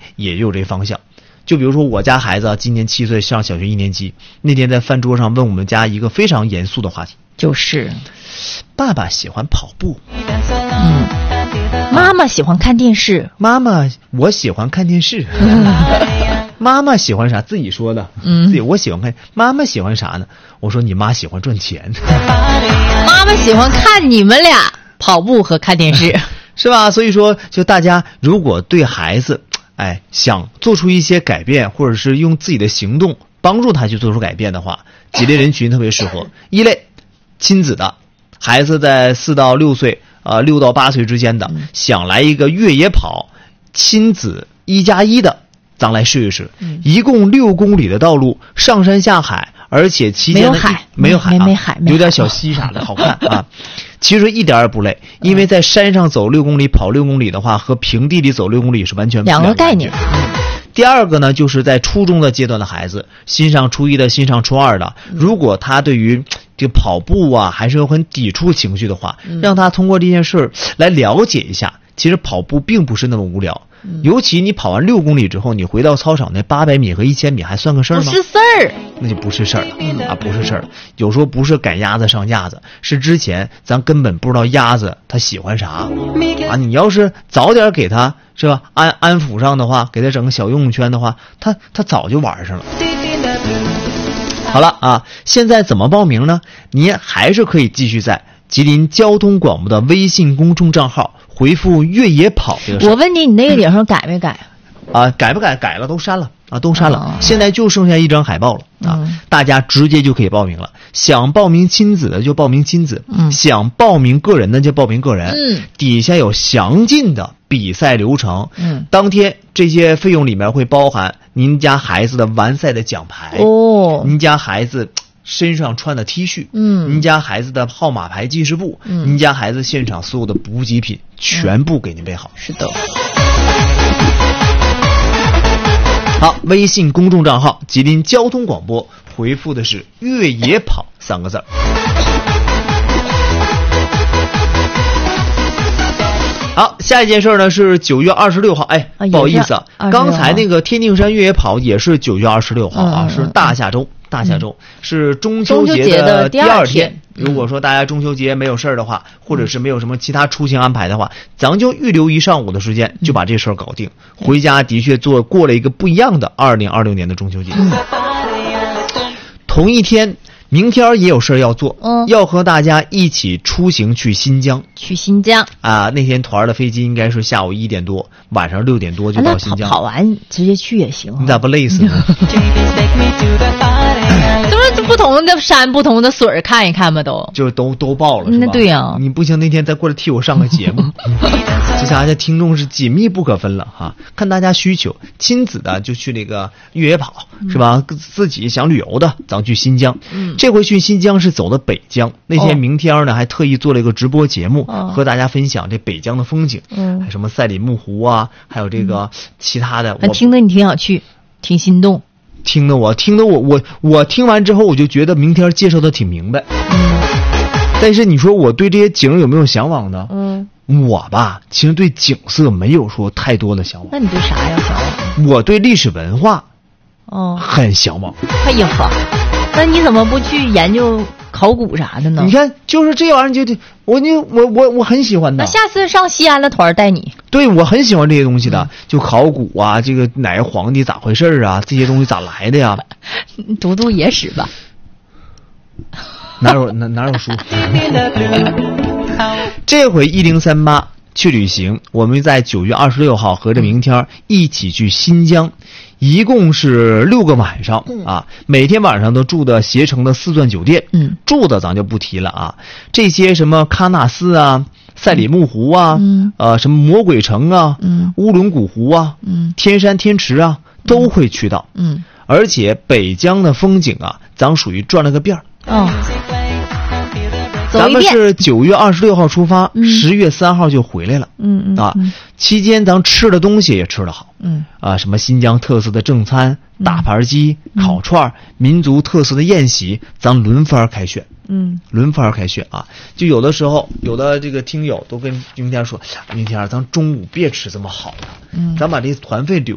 也有这方向。就比如说我家孩子今年7岁，上小学1年级，那天在饭桌上问我们家一个非常严肃的话题， 就是爸爸喜欢跑步， 妈妈喜欢看电视， 我喜欢看电视。妈妈喜欢啥？自己说的。我喜欢看。妈妈喜欢啥呢？我说你妈喜欢赚钱。 妈妈喜欢看你们俩跑步和看电视， 是吧？所以说，就大家如果对孩子，想做出一些改变，或者是用自己的行动帮助他去做出改变的话，几类人群特别适合。一类，亲子的，孩子在4到6岁，6到8岁之间的，想来一个越野跑，亲子1+1的。咱来试一试，一共6公里的道路，上山下海，而且期间没有海，有点小溪啥的，好看啊。其实一点也不累，因为在山上走6公里，跑6公里的话，和平地里走6公里是完全两个概念。 第二个呢，就是在初中的阶段的孩子，新上初1的，新上初2的，如果他对于这跑步啊还是有很抵触情绪的话，让他通过这件事来了解一下，其实跑步并不是那么无聊。尤其你跑完6公里之后，你回到操场那800米和1000米还算个事儿吗？ 不是事儿， 那就不是事儿了不是事儿。有时候不是赶鸭子上架子，是之前咱根本不知道鸭子它喜欢啥啊。你要是早点给它是吧安抚上的话，给它整个小游泳圈的话，它早就玩上了。好了啊，现在怎么报名呢？你还是可以继续在吉林交通广播的微信公众账号回复越野跑这个事。 我问你那个顶上改没改啊？改不改？改了，都删了啊，都删了。现在就剩下一张海报了啊，大家直接就可以报名了。想报名亲子的就报名亲子，想报名个人的就报名个人。底下有详尽的比赛流程。当天这些费用里面会包含您家孩子的完赛的奖牌，您家孩子身上穿的 T 恤，您家孩子的号码牌记事簿，您家孩子现场所有的补给品，全部给您备好。 是的。 好，微信公众账号吉林交通广播，回复的是越野跑3个字。好，下一件事呢是9月26号，不好意思刚才那个天定山越野跑也是9月26号啊，是大下周，是中秋节的第2天。如果说大家中秋节没有事儿的话，或者是没有什么其他出行安排的话，咱就预留1上午的时间就把这事儿搞定，回家的确过了一个不一样的2026年的中秋节。同一天，明天也有事要做，要和大家一起出行去新疆。啊，那天团的飞机应该是下午1点多，晚上6点多就到新疆。 跑完直接去也行。 你咋不累死呢？ 都是不同的山、不同的水儿看一看吧， 就都报了是吧？ 那对呀， 你不行，那天再过来替我上个节目。这下的听众是紧密不可分了哈。看大家需求，亲子的就去那个越野跑是吧？自己想旅游的，咱去新疆。这回去新疆是走的北疆。那天明天呢，还特意做了一个直播节目，和大家分享这北疆的风景。还有什么赛里木湖啊，还有这个其他的。 我听得你挺想去，挺心动。 听得我听完之后，我就觉得明天介绍的挺明白。但是你说我对这些景有没有向往呢？我吧，其实对景色没有说太多的向往。 那你对啥呀向往？ 我对历史文化，很向往。 哎呀呵，那你怎么不去研究考古啥的呢？ 你看，就是这玩意儿，我很喜欢的。 那下次上西安的团带你。 对，我很喜欢这些东西的，就考古啊，这个哪个皇帝咋回事啊，这些东西咋来的呀？ 读野史吧。 哪有书？这回1038去旅行，我们在9月26号合着明天一起去新疆，一共是6个晚上啊，每天晚上都住的携程的4钻酒店。住的咱就不提了啊，这些什么喀纳斯啊、赛里木湖啊、什么魔鬼城啊、乌伦古湖啊、天山天池啊，都会去到。而且北疆的风景啊，咱属于转了个遍儿。咱们是9月26号出发，10月3号就回来了。期间咱吃的东西也吃得好。什么新疆特色的正餐、大盘鸡、烤串、民族特色的宴席，咱轮番开选。轮番开选啊！就有的时候，有的这个听友都跟明天说，明天咱中午别吃这么好的，咱把这团费留